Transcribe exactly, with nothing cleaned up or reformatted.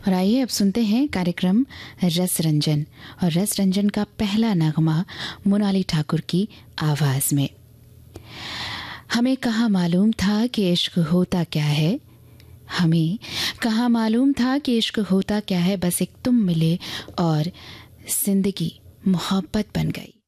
और आइए अब सुनते हैं कार्यक्रम रस रंजन, और रस रंजन का पहला नगमा मोनाली ठाकुर की आवाज में। हमें कहाँ मालूम था कि इश्क होता क्या है, हमें कहाँ मालूम था कि इश्क होता क्या है, बस एक तुम मिले और जिंदगी मोहब्बत बन गई।